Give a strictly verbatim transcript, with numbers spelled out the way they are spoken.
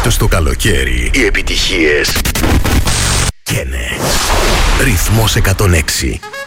Φέτος το καλοκαίρι οι επιτυχίες καίνε. Ρυθμός εκατόν έξι.